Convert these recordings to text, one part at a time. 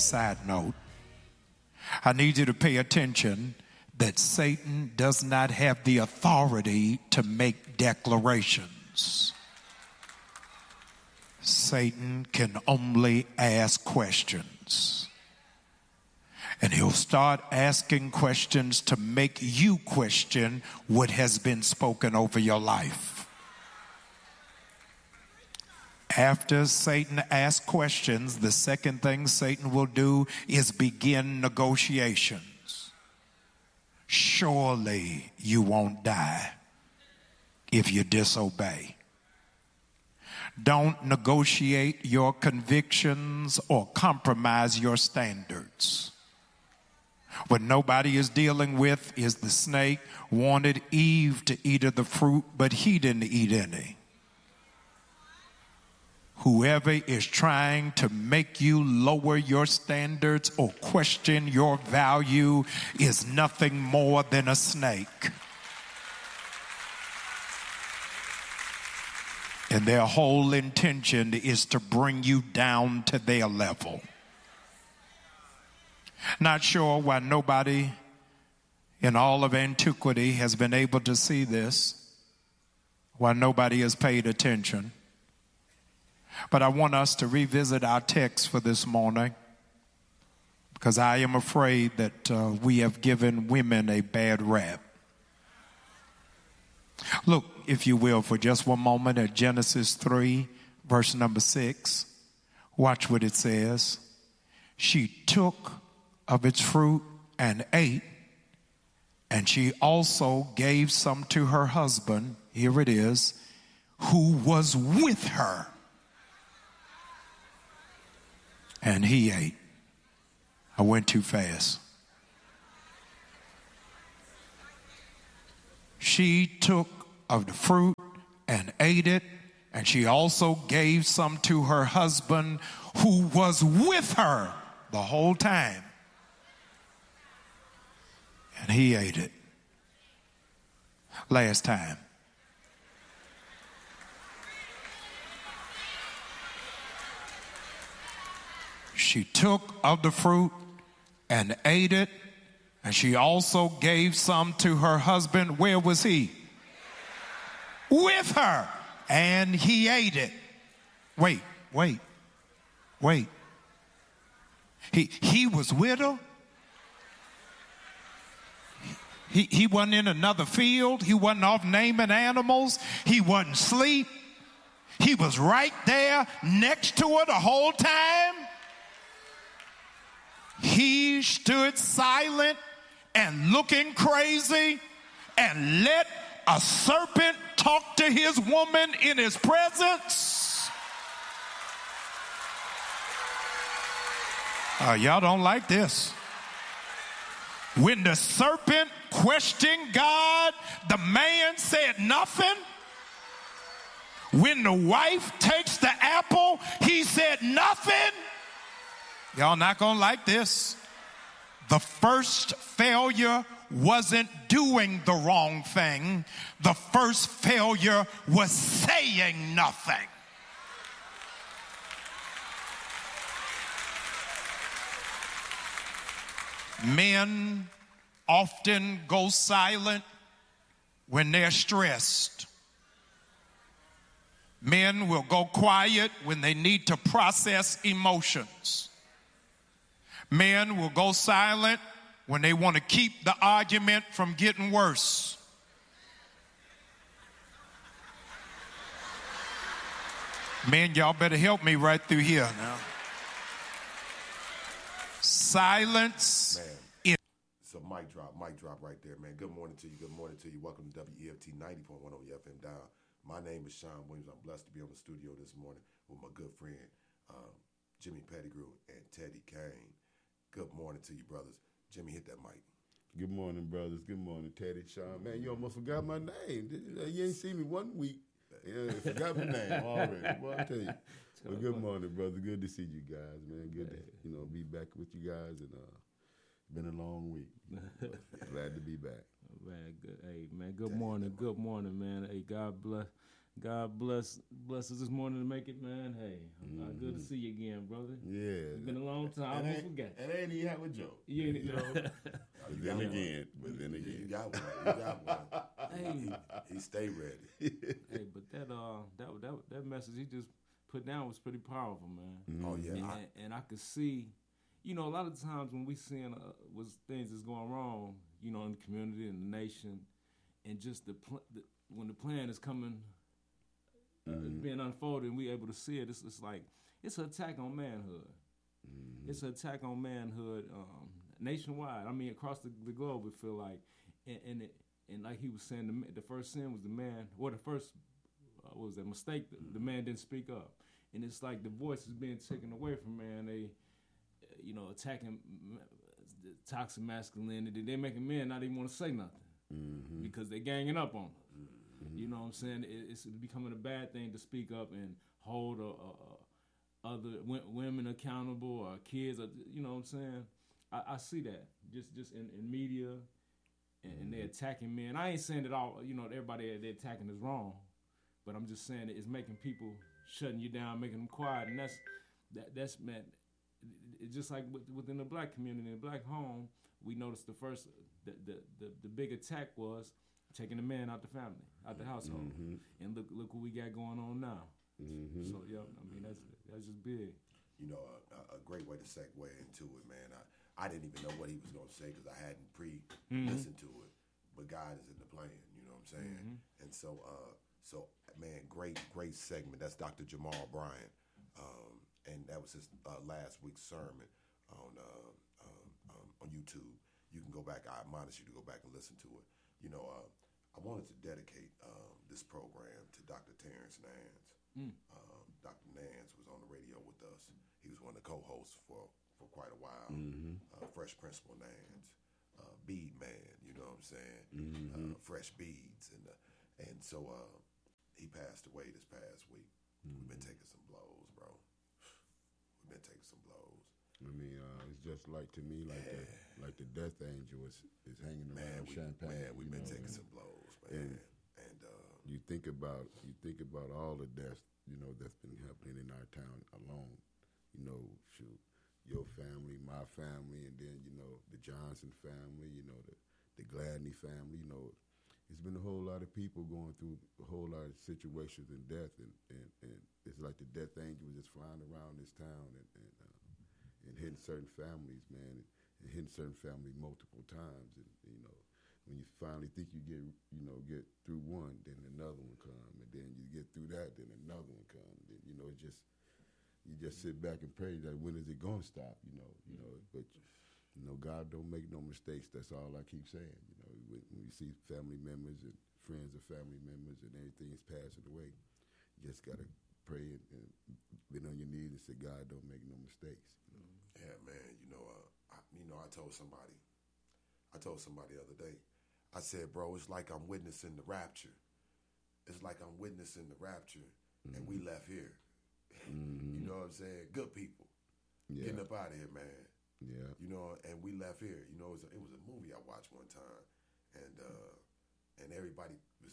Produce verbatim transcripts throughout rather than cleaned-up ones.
side note. I need you to pay attention that Satan does not have the authority to make declarations. Satan can only ask questions. And he'll start asking questions to make you question what has been spoken over your life. After Satan asks questions, the second thing Satan will do is begin negotiations. Surely you won't die if you disobey. Don't negotiate your convictions or compromise your standards. What nobody is dealing with is the snake wanted Eve to eat of the fruit, but he didn't eat any. Whoever is trying to make you lower your standards or question your value is nothing more than a snake. And their whole intention is to bring you down to their level. Not sure why nobody in all of antiquity has been able to see this, why nobody has paid attention. But I want us to revisit our text for this morning, because I am afraid that uh, we have given women a bad rap. Look, if you will, for just one moment at Genesis three, verse number six. Watch what it says. She took of its fruit and ate, and she also gave some to her husband, here it is, who was with her, and he ate. I went too fast. She took of the fruit and ate it, and she also gave some to her husband who was with her the whole time, and he ate it. Last time. She took of the fruit and ate it, and she also gave some to her husband. Where was he? With her. And he ate it. Wait, wait, wait. He, he was with her? He, he wasn't in another field. He wasn't off naming animals. He wasn't asleep. He was right there next to her the whole time. He stood silent and looking crazy and let a serpent talk to his woman in his presence. Uh, y'all don't like this. When the serpent questioned God, the man said nothing. When the wife takes the apple, he said nothing. Y'all not gonna like this. The first failure wasn't doing the wrong thing. The first failure was saying nothing. Men often go silent when they're stressed. Men will go quiet when they need to process emotions. Men will go silent when they want to keep the argument from getting worse. Men, y'all better help me right through here now. Silence. Man, it's a mic drop, mic drop right there, man. Good morning to you, good morning to you. Welcome to W E F T ninety point one on your F M dial. My name is Sean Williams. I'm blessed to be on the studio this morning with my good friend, um, Jimmy Pettigrew and Teddy Kane. Good morning to you, brothers. Jimmy, hit that mic. Good morning, brothers. Good morning, Teddy, Sean. Man, you almost forgot my name. You ain't seen me one week. Yeah, forgot my name already. Well, I tell you. Well, good morning, brother. Good to see you guys, man. Good to, you know, be back with you guys. And uh, been a long week. Glad to be back. Man, good. Hey, man. Good morning. Good morning, man. Hey, God bless. God bless bless us this morning to make it, man. Hey, mm-hmm. uh, good to see you again, brother. Yeah. It's been a long time. I forgot. And ain't even have a joke. You ain't, you know. But then again, but then again. You got one. You got one. Hey. He, he stay ready. Hey, but that uh that that that message he just put down was pretty powerful, man. Mm-hmm. Oh yeah. And I, and, and I could see, you know, a lot of times when we seeing uh, was things that's going wrong, you know, in the community and the nation, and just the, pl- the when the plan is coming. Uh, mm-hmm. being unfolded and we able to see it, it's, it's like it's an attack on manhood. Mm-hmm. It's an attack on manhood um, nationwide. I mean, across the, the globe, we feel like, and and, it, and like he was saying, the, the first sin was the man. Or the first uh, what was that mistake? The, the man didn't speak up, and it's like the voice is being taken away from man. They, you know, attacking the toxic masculinity. They're making men not even want to say nothing mm-hmm. because they're ganging up on them. You know what I'm saying? It's becoming a bad thing to speak up and hold a, a, a other w- women accountable or kids. Or, you know what I'm saying? I, I see that just just in, in media, and, and they're attacking men. I ain't saying that all you know everybody they're attacking is wrong, but I'm just saying that it's making people shutting you down, making them quiet, and that's that that's man. It's just like within the black community, in the black home, we noticed the first the the the, the big attack was taking the man out the family, out the household, mm-hmm. and look look what we got going on now. Mm-hmm. So yeah, I mean that's that's just big. You know, a, a great way to segue into it, man. I, I didn't even know what he was going to say because I hadn't pre-listened mm-hmm. to it, but God is in the plan. You know what I'm saying? Mm-hmm. And so, uh, so man, great great segment. That's Doctor Jamal Bryant, um, and that was his uh, last week's sermon on uh, um, um, on YouTube. You can go back. I admonish you to go back and listen to it. You know, uh, I wanted to dedicate um, this program to Doctor Terrence Nance. Mm. Um, Doctor Nance was on the radio with us. He was one of the co-hosts for, for quite a while. Mm-hmm. Uh, Fresh Principal Nance, uh, Bead Man, you know what I'm saying? Mm-hmm. Uh, Fresh Beads. And uh, and so uh, he passed away this past week. Mm-hmm. We've been taking some blows, bro. We've been taking some blows. I mean, uh, it's just like to me, like yeah. the like the death angel is, is hanging man, around we, Champagne. Man, we've been know? taking some blows, man. And, and uh, you think about you think about all the deaths, you know, that's been happening in our town alone. You know, shoot, your family, my family, and then you know the Johnson family. You know the the Gladney family. You know, it's been a whole lot of people going through a whole lot of situations and death, and, and, and it's like the death angel was just flying around this town and. and uh, and hitting certain families, man, and, and hitting certain families multiple times. And, you know, when you finally think you get, you know, get through one, then another one come. And then you get through that, then another one come. And then, you know, it just, you just sit back and pray that when is it going to stop, you know. You know, but, you know, God don't make no mistakes. That's all I keep saying. You know, when, when you see family members and friends of family members and everything's passing away, you just got to pray and, and been on your knees and say, God don't make no mistakes. You know? Yeah, man. You know, uh, I, you know, I told somebody, I told somebody the other day, I said, bro, it's like I'm witnessing the rapture. It's like I'm witnessing the rapture, mm-hmm. and we left here. Mm-hmm. You know what I'm saying? Good people, yeah. Getting up out of here, man. Yeah. You know, and we left here. You know, it was a, it was a movie I watched one time, and uh, and everybody was.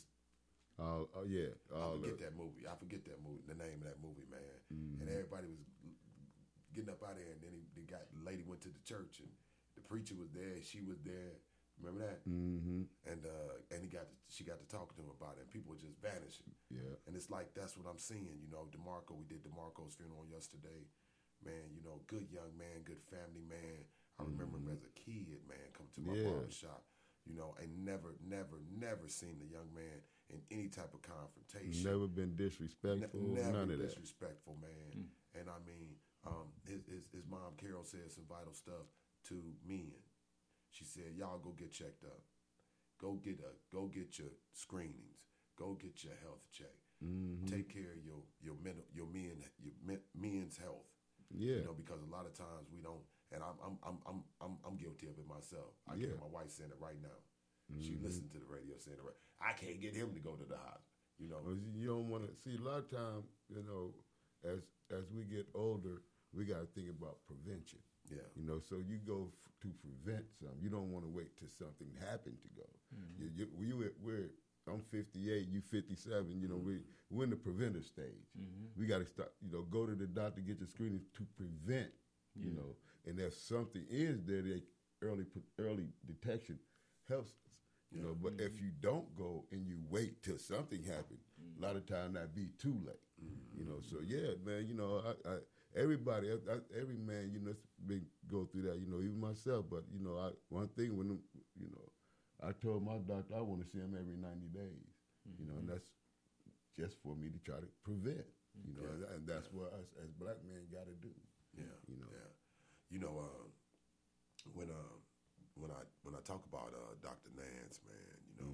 Oh, uh, uh, yeah. I forget that movie. I forget that movie, the name of that movie, man. Mm-hmm. And everybody was getting up out of there, and then he, he got the lady went to the church, and the preacher was there, she was there. Remember that? Mm-hmm. And uh, and he got to, she got to talk to him about it, and people were just vanishing. Yeah. And it's like that's what I'm seeing. You know, DeMarco. We did DeMarco's funeral yesterday. Man, you know, good young man, good family man. I remember mm-hmm. him as a kid, man, come to my yeah. barbershop. You know, and never, never, never seen the young man in any type of confrontation. Never been disrespectful. Ne- never none of disrespectful, that. man. Mm. And I mean, um, his, his his mom Carol said some vital stuff to men. She said, "Y'all go get checked up. Go get a go get your screenings. Go get your health check. Mm-hmm. Take care of your your mental your men your men, men's health. Yeah, you know, because a lot of times we don't." And I'm I'm I'm I'm I'm, I'm guilty of it myself. I yeah. get my wife saying it right now. Mm-hmm. She listened to the radio saying it right. I can't get him to go to the hospital. You know, well, you don't want to see a lot of time. You know, as as we get older, we got to think about prevention. Yeah, you know, so you go f- to prevent something. You don't want to wait till something happened to go. Mm-hmm. You, you, we, we're I'm fifty-eight, you fifty-seven. You know, we we're in the preventive stage. Mm-hmm. We got to start. You know, go to the doctor, get your screening to prevent. You Yeah. know, and if something is there, they early early detection helps us. You know, but if you don't go and you wait till something happens, a lot of times that be too late. You know, so yeah, man. You know, I, I, everybody, I, I, every man, you know, been go through that. You know, even myself. But you know, I, one thing when you know, I told my doctor I want to see him every ninety days. You know, and that's just for me to try to prevent. You know, Yeah. and that's what us as black men got to do. Yeah, You know. yeah. You know, um, when uh, when I when I talk about uh, Doctor Nance, man, you know,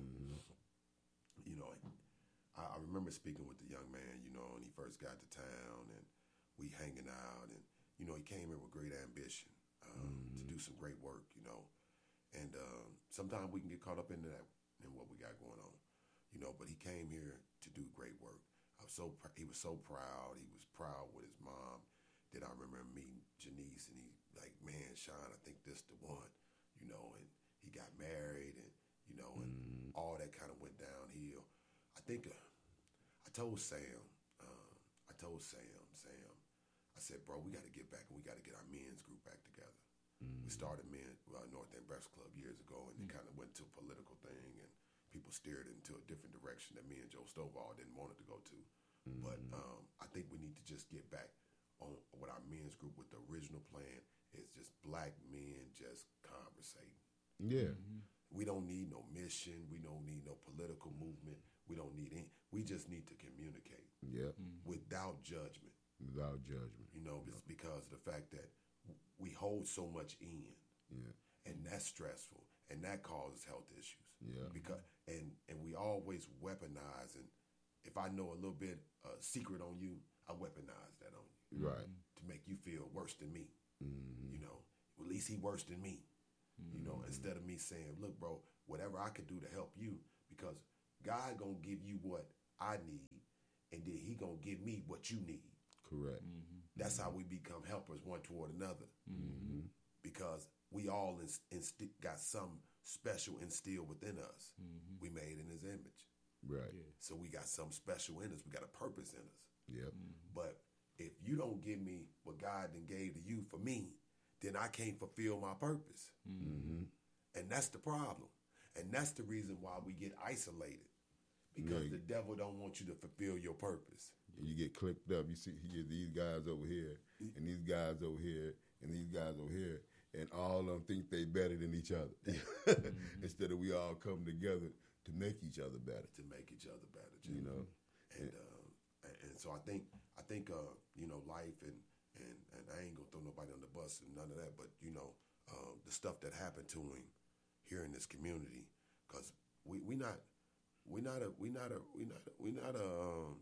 you know, I, I remember speaking with the young man, you know, when he first got to town, and we hanging out, and you know, he came here with great ambition um, to do some great work, you know, and um, sometimes we can get caught up into that in what we got going on, you know, but he came here to do great work. I was so pr- he was so proud. He was proud with his mom. Then I remember him meeting Janice, and he like, man, Sean, I think this the one, you know, and he got married, and you know, and Mm-hmm. all that kind of went downhill. I think uh, I told Sam, uh, I told Sam, Sam, I said, bro, we got to get back, and we got to get our men's group back together. Mm-hmm. We started men uh, North End Breakfast Club years ago, and it kind of went to a political thing, and people steered it into a different direction that me and Joe Stovall didn't want it to go to. But um, I think we need to just get back on with our men's group with the original plan is just black men just conversating. Yeah. We don't need no mission. We don't need no political movement. We don't need any. We just need to communicate Yeah. without judgment. Without judgment. You know, it's because of the fact that we hold so much in, Yeah. and that's stressful, and that causes health issues. Yeah. Because and and we always weaponize, and if I know a little bit uh, secret on you, I weaponize that on you Right. to make you feel worse than me. Mm-hmm. You know, at least he worse than me. You know, instead of me saying, look, bro, whatever I can do to help you, because God gonna give you what I need, and then he gonna give me what you need. Correct. That's how we become helpers one toward another. Mm-hmm. Because we all inst- inst- got some special instilled within us. We made in his image. Right. So we got some special in us. We got a purpose in us. Yep. But if you don't give me what God then gave to you for me, then I can't fulfill my purpose. Mm-hmm. And that's the problem. And that's the reason why we get isolated. Because Yeah. the devil don't want you to fulfill your purpose. And you get clipped up. You see, you get these guys over here, and these guys over here, and these guys over here, and all of them think they better than each other. Instead of we all come together to make each other better. To make each other better, You Jim. know. And um, and, and so I think I think uh, you know, life and, and and I ain't gonna throw nobody on the bus and none of that, but you know, um, the stuff that happened to him here in this community, because we we not we not a we not a we not a, we not a um,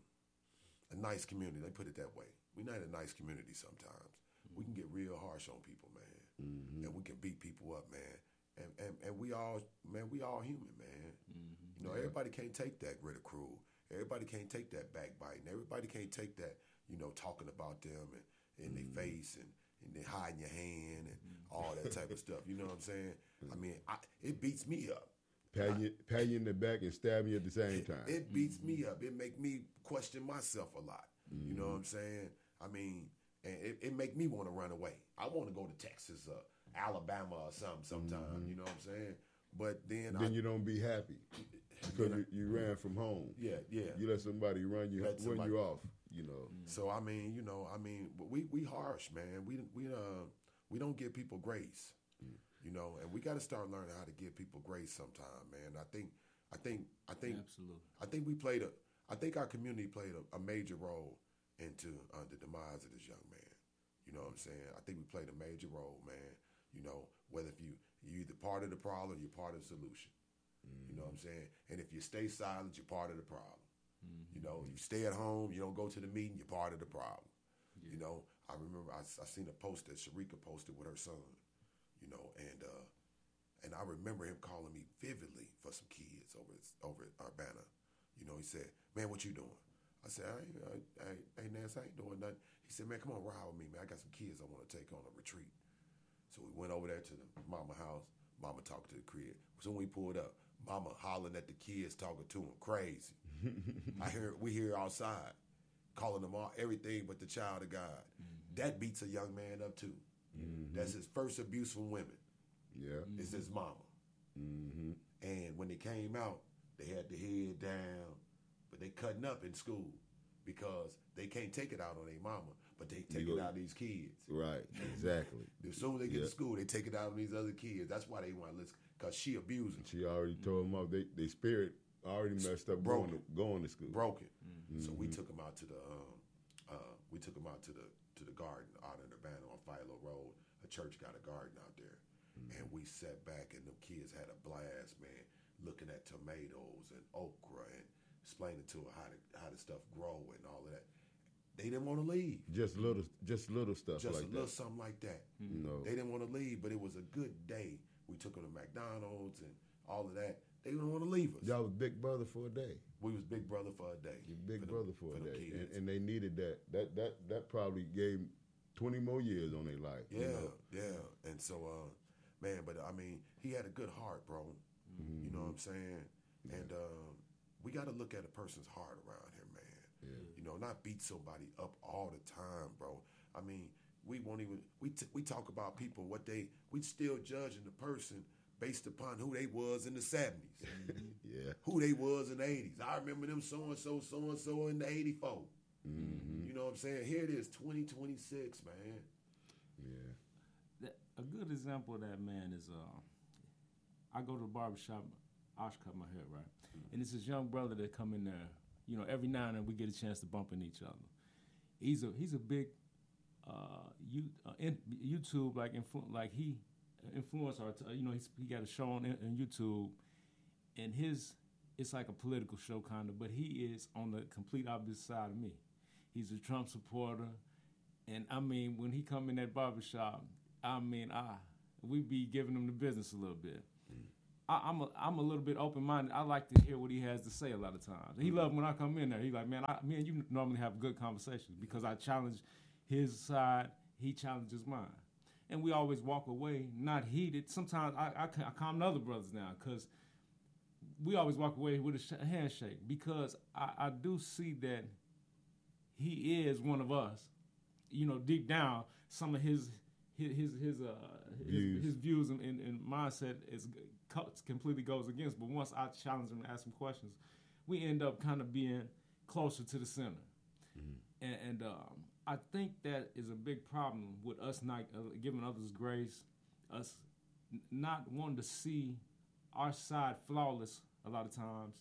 a nice community. They put it that way. We not a nice community sometimes. Mm-hmm. We can get real harsh on people, man, mm-hmm. and we can beat people up, man. And, and and we all, man, we all human, man. Mm-hmm. You know, yeah. Everybody can't take that ridicule. Everybody can't take that backbiting. Everybody can't take that, you know, talking about them and in mm-hmm. their face and, and then hiding your hand and mm-hmm. all that type of stuff. You know what I'm saying? I mean, I, it beats me up. Pat you, pat you in the back and stab you at the same it, time. It beats mm-hmm. me up. It make me question myself a lot. Mm-hmm. You know what I'm saying? I mean, and it, it make me want to run away. I want to go to Texas or Alabama or something sometime. Mm-hmm. You know what I'm saying? But then then I, you don't be happy because you, you ran from home. Yeah, yeah. You let somebody run you let run you off. You know. So I mean, you know, I mean, we we harsh, man. We we uh we don't give people grace. Mm. You know, and we got to start learning how to give people grace sometime, man. I think, I think, I think, Absolutely. I think we played a, I think our community played a, a major role into uh, the demise of this young man. You know what I'm saying? I think we played a major role, man. You know, whether if you you either part of the problem, or you're part of the solution. Mm-hmm. You know what I'm saying? And if you stay silent, you're part of the problem. Mm-hmm. You know, you stay at home, you don't go to the meeting, you're part of the problem. Yeah. You know, I remember I, I seen a post that Sharika posted with her son. You know, and uh, and I remember him calling me vividly for some kids over at, over at Urbana. You know, he said, "Man, what you doing?" I said, "I ain't, I, I, hey, Nance, I ain't doing nothing." He said, "Man, come on, ride with me, man. I got some kids I want to take on a retreat." So we went over there to the mama house. Mama talked to the crib. So when we pulled up, Mama hollering at the kids, talking to them crazy. I hear we hear outside, calling them all everything but the child of God. Mm-hmm. That beats a young man up too. Mm-hmm. That's his first abuse from women. Yeah, mm-hmm. It's his mama. Mm-hmm. And when they came out, they had the head down, but they cutting up in school because they can't take it out on their mama, but they take you it go, out on these kids. Right, exactly. As soon as they get yeah. to school, they take it out on these other kids. That's why they want to listen, because she abusing. She already told them off. They, they spirit already messed up going to, going to school. Broken. Mm-hmm. So we took them out to the um, uh, we took them out to the to the garden out in Urbana on Philo Road. A church got a garden out there, mm-hmm. and we sat back and them kids had a blast, man, looking at tomatoes and okra and explaining to her how to, how the stuff grow and all of that. They didn't want to leave. Just little, just little stuff just like a little that. something like that. Mm-hmm. No. They didn't want to leave, but it was a good day. We took them to McDonald's and all of that. They didn't want to leave us. Y'all was big brother for a day. We was big brother for a day. Your big for brother them, for, for a day, and, kids. and they needed that. That that that probably gave twenty more years on their life. Yeah, you know? yeah. And so, uh, man, but I mean, he had a good heart, bro. Mm-hmm. You know what I'm saying? Yeah. And um, we got to look at a person's heart around here, man. Yeah. You know, not beat somebody up all the time, bro. I mean, we won't even we t- we talk about people what they we still judging the person based upon who they was in the seventies. Yeah. Who they was in the eighties. I remember them so-and-so, so-and-so in the eighty-four. Mm-hmm. You know what I'm saying? Here it is, twenty twenty-six, man. Yeah. That, a good example of that, man, is uh, I go to the barbershop, Osh cut my hair, right? Mm-hmm. And it's this young brother that come in there. You know, every now and then we get a chance to bump into each other. He's a he's a big uh, you, uh, in, YouTube, like, influ- like he... influencer, you know, he's, he got a show on, on YouTube, and his it's like a political show kind of, but he is on the complete opposite side of me. He's a Trump supporter, and I mean, when he come in that barbershop, I mean, I we be giving him the business a little bit. Mm. I, I'm a I'm a little bit open minded. I like to hear what he has to say a lot of times. He love when I come in there. He like, man, I, me and you normally have good conversations because I challenge his side, he challenges mine. And we always walk away not heated. Sometimes I, I, I calm the other brothers down because we always walk away with a sh- handshake because I, I do see that he is one of us. You know, deep down, some of his his his his, uh, views. his, his views and, and, and mindset is completely goes against. But once I challenge him and ask him questions, we end up kind of being closer to the center. Mm-hmm. And, and um, I think that is a big problem with us not uh, giving others grace, us n- not wanting to see our side flawless a lot of times.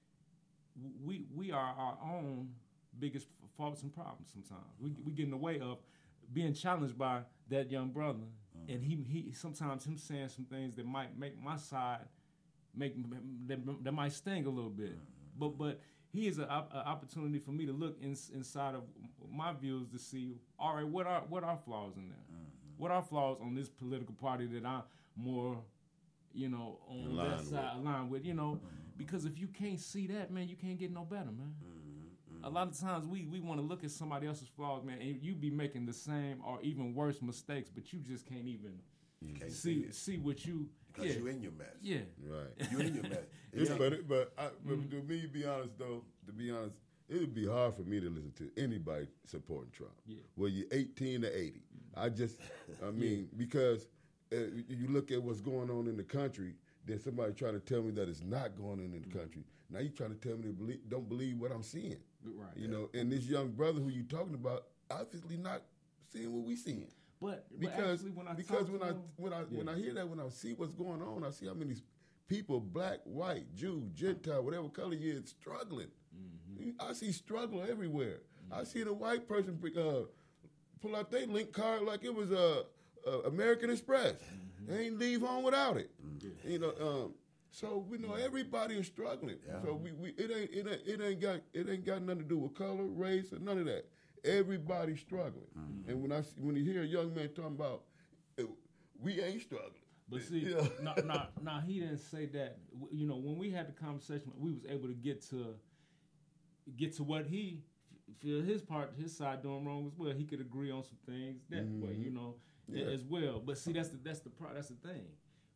We we are our own biggest faults and problems sometimes. We we get in the way of being challenged by that young brother, mm-hmm. and he he sometimes him saying some things that might make my side make that, that might sting a little bit, mm-hmm. but but. He is an opportunity for me to look in, inside of my views to see, all right, what are what are flaws in there? Mm-hmm. What are flaws on this political party that I'm more, you know, on aligned that side, with. aligned with, you know? Mm-hmm. Because if you can't see that, man, you can't get no better, man. Mm-hmm. A lot of times we, we want to look at somebody else's flaws, man, and you be making the same or even worse mistakes, but you just can't even you can't see see, see what you... Because yeah. you're in your mess. Yeah. Right. You're in your mess. It's, yeah. but it, but, I, but Mm-hmm. to me, be honest though, to be honest, it would be hard for me to listen to anybody supporting Trump. Yeah. Well, you're eighteen to eighty. I just, I mean, yeah. because uh, you look at what's going on in the country, then somebody trying to tell me that it's not going on in the mm-hmm. country. Now you trying to tell me to believe, don't believe what I'm seeing. Right. You know, and this young brother who you talking about, obviously not seeing what we seeing. But, because but actually when I because talk when to I him, when I yeah. when I hear that, when I see what's going on, I see how many people, black, white, Jew, Gentile, whatever color you is, struggling. Mm-hmm. I see struggle everywhere. Mm-hmm. I see the white person uh, pull out their link card like it was a uh, uh, American Express. Mm-hmm. They ain't leave home without it. Mm-hmm. You know, um, so we know everybody is struggling. Yeah. So we, we it ain't it ain't it ain't got it ain't got nothing to do with color, race, or none of that. Everybody's struggling. Mm-hmm. And when I when you hear a young man talking about we ain't struggling. But see, yeah. no, no, no, he didn't say that. You know, when we had the conversation, we was able to get to get to what he feel his part, his side doing wrong as well. He could agree on some things that mm-hmm. way, you know, yeah. as well. But see, that's the that's the pro, that's the thing.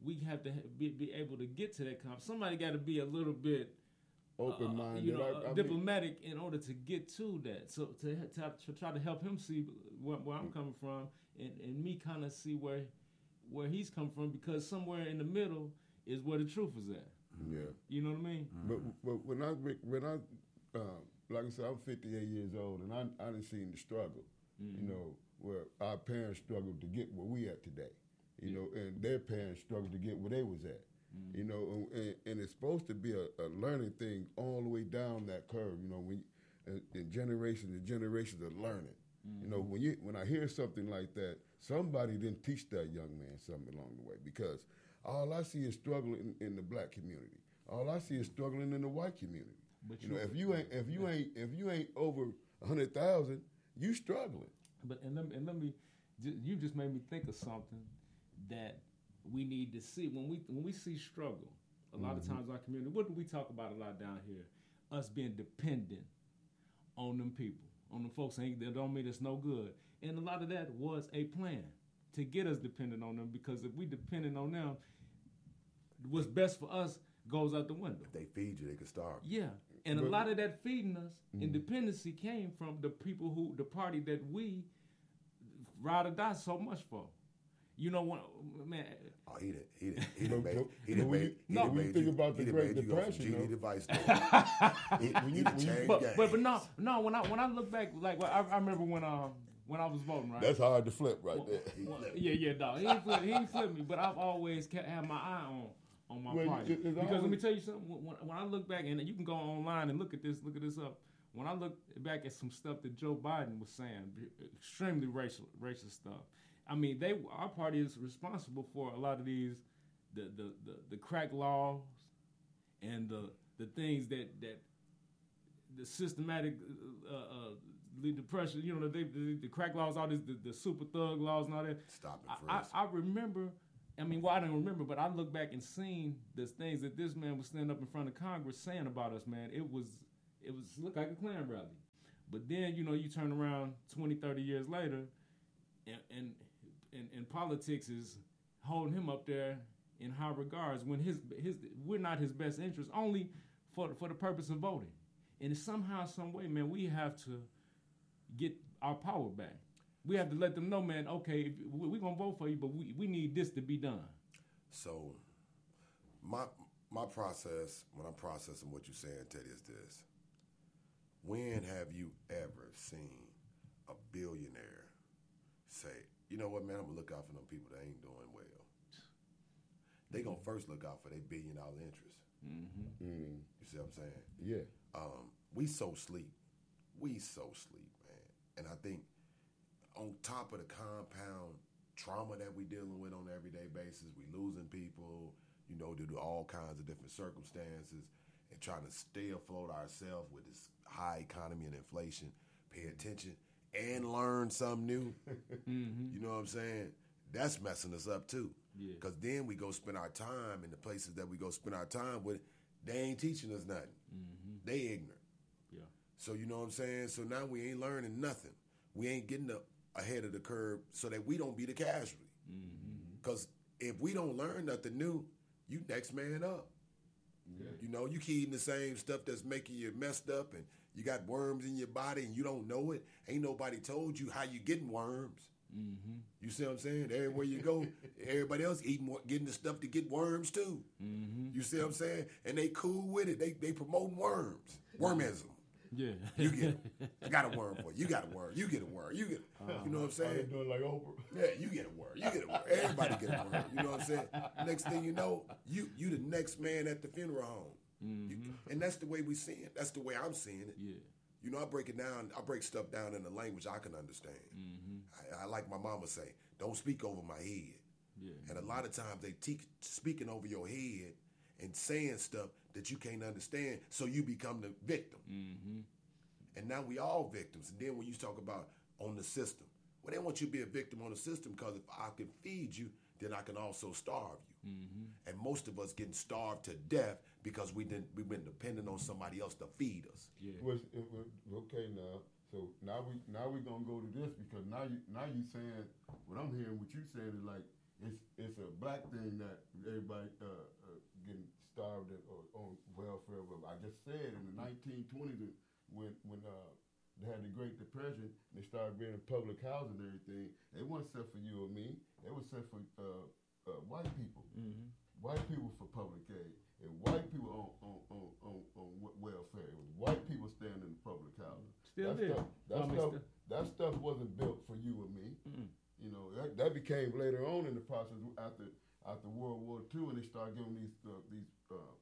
we have to be, be able to get to that conference. Somebody got to be a little bit open minded, uh, you know, I, I diplomatic mean, in order to get to that. So to, to, to try to help him see where, where I'm coming from, and, and me kind of see where where he's come from, because somewhere in the middle is where the truth is at. Yeah, you know what I mean. But, but when I when I uh, like I said, I'm fifty-eight years old, and I I done seen the struggle. Mm-hmm. You know, where our parents struggled to get where we at today. You yeah. know, and their parents struggled to get where they was at. Mm-hmm. You know, and, and it's supposed to be a, a learning thing all the way down that curve. You know, when in generations and generations of learning. Mm-hmm. You know, when you when I hear something like that, somebody didn't teach that young man something along the way, because all I see is struggling in, in the black community. All I see is struggling in the white community. But you know, if you ain't if you ain't if you ain't over a hundred thousand, you struggling. But and let me, and let me, you just made me think of something that we need to see when we when we see struggle. A lot mm-hmm. of times in our community, what do we talk about a lot down here? Us being dependent on them people, on them folks. Ain't that don't mean it's no good. And a lot of that was a plan to get us dependent on them, because if we dependent on them, what's best for us goes out the window. If they feed you, they can starve. Yeah. And but, a lot of that feeding us, mm-hmm. independency, came from the people who, the party that we ride or die so much for. You know what, man? Oh, he didn't. He didn't. He didn't make. He didn't make. No, when you think about the Great Depression, G D device. He didn't change but, but but no, no. When I when I look back, like I, I remember when um when I was voting, right? That's hard to flip, right well, there. Well, yeah, yeah, dog. He ain't flip, he ain't flip me, but I've always kept had my eye on. on my well, party. Because always, let me tell you something, when, when I look back, and you can go online and look at this, look at this up. When I look back at some stuff that Joe Biden was saying, extremely racial, racist stuff. I mean, they our party is responsible for a lot of these, the the, the, the crack laws, and the the things that that the systematic uh, uh, the depression, you know, the, the, the crack laws, all this, the, the super thug laws and all that. Stop it, I, I, I remember. I mean, well, I don't remember, but I look back and seen the things that this man was standing up in front of Congress saying about us, man. It was, it was looked like a Klan rally. But then, you know, you turn around twenty, thirty years later, and and, and, and politics is holding him up there in high regards when his his we're not his best interest, only for for the purpose of voting. And somehow, some way, man, we have to get our power back. We have to let them know, man, okay, we're going to vote for you, but we, we need this to be done. So my my process, when I'm processing what you're saying, Teddy, is this. When have you ever seen a billionaire say, you know what, man, I'm going to look out for them people that ain't doing well? They going to first look out for their billion dollar interest. Mm-hmm. Mm-hmm. You see what I'm saying? Yeah. Um, we so sleep. We so sleep, man. And I think on top of the compound trauma that we dealing with on an everyday basis, we losing people, you know, due to all kinds of different circumstances, and trying to stay afloat ourselves with this high economy and inflation, pay attention and learn something new. Mm-hmm. You know what I'm saying? That's messing us up too. Because yeah. then we go spend our time in the places that we go spend our time with, they ain't teaching us nothing. Mm-hmm. They ignorant. Yeah. So you know what I'm saying? So now we ain't learning nothing. We ain't getting up ahead of the curve so that we don't be the casualty. Because mm-hmm. if we don't learn nothing new, you next man up. Yeah. You know, you keep eating the same stuff that's making you messed up, and you got worms in your body and you don't know it. Ain't nobody told you how you getting worms. Mm-hmm. You see what I'm saying? Everywhere you go, everybody else eating, getting the stuff to get worms too. Mm-hmm. You see what I'm saying? And they cool with it. They they promoting worms, wormism. Yeah, you get it. I got a worm for you. You got a worm. You get a worm. You get it. Uh, you know what I'm saying? Doing like Oprah. Yeah, you get a worm. You get a worm. Everybody get a worm. You know what I'm saying? Next thing you know, you you the next man at the funeral home. Mm-hmm. You, and that's the way we see it. That's the way I'm seeing it. Yeah. You know, I break it down. I break stuff down in a language I can understand. Mm-hmm. I, I like my mama say, don't speak over my head. Yeah. And a lot of times they teach speaking over your head and saying stuff that you can't understand, so you become the victim. Mm-hmm. And now we all victims. And then when you talk about on the system, well, they want you to be a victim on the system because if I can feed you, then I can also starve you. Mm-hmm. And most of us getting starved to death because we didn't, we've been dependent on somebody else to feed us. Yeah. Well, it, it, okay, now, so now we now we're gonna go to this because now you now you saying what I'm hearing. What you saying is like it's it's a black thing that everybody uh, uh, getting starved at, or on welfare. But I just said in the nineteen twenties when when uh, they had the Great Depression, they started building public housing and everything. They weren't set for you or me. They were set for uh, uh, white people. Mm-hmm. White people for public aid. And white people on on, on, on, on welfare. It was white people staying in the public housing. Still that there. Stuff, that, well, stuff, still. that stuff wasn't built for you or me. Mm-mm. You know, that, that became later on in the process after after World War Two, and they started giving these uh, these uh,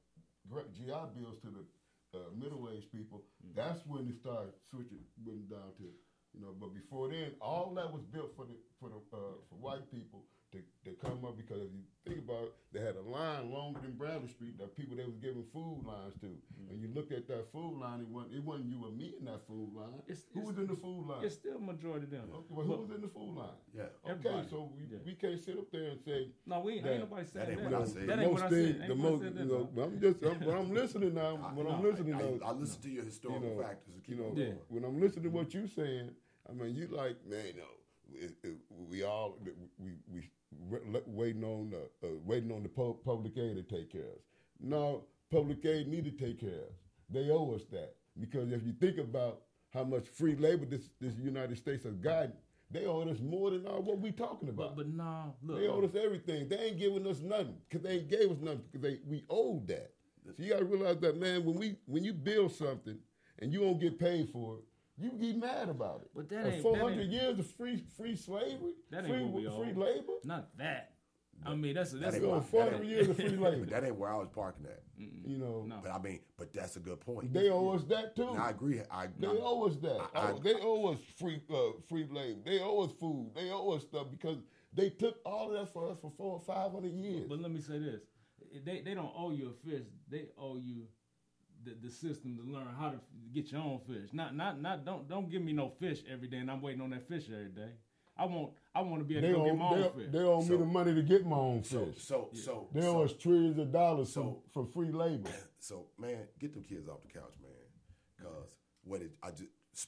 G I bills to the uh, middle-aged people. Mm-hmm. That's when they started switching, went down to, you know. But before then, all that was built for the for the uh, for white people to, to come up, because if you think about it, they had a line longer than Bradley Street that people they was giving food lines to. Mm-hmm. And you look at that food line, it wasn't, it wasn't you or me in that food line. It's, who it's, was in the food line? It's still majority of them. Okay, well, who was in the food line? Yeah. Okay, everybody. so we, yeah. we can't sit up there and say no, we ain't, that, ain't nobody saying that. Ain't that. what I said. That ain't what I said. The most, you know, I'm just I'm, when I'm listening now. When I, I'm no, listening, I, now, I, I listen to your historical you know, factors. And keep you know, going. yeah. When I'm listening to what you're saying, I mean, you like, man, you know, it, it, we all we we waiting on the uh, waiting on the pu- public aid to take care of us. No, public aid need to take care of us. They owe us that, because if you think about how much free labor this this United States has gotten, they owe us more than all what we talking about. But, but no, look, they owe us everything. They ain't giving us nothing because they ain't gave us nothing because they we owed that. So you gotta realize that, man. When we when you build something and you don't get paid for it, you get mad about it. But that ain't four hundred years of free free slavery, that free, ain't what we free owe. labor. Not that. I mean, that's a, that's That You ain't know, why- four that hundred ain't- years of free labor. But that ain't where I was parking at. You know, No. But I mean, but that's a good point. they owe us that too. And I agree. I, They I, owe us that. I- I- Oh, they owe us free uh, free labor. They owe us food. They owe us stuff because they took all of that for us for four or five hundred years. But let me say this: they they don't owe you a fish. They owe you the, the system to learn how to get your own fish. Not not not don't don't give me no fish every day, and I'm waiting on that fish every day. I want I want to be able They to go owe, get my own they, fish. they owe me So- the money to get my own so fish. so so They so, owe us trillions of dollars so- for, for free labor. so man, get them kids off the couch, man. Cause what it I just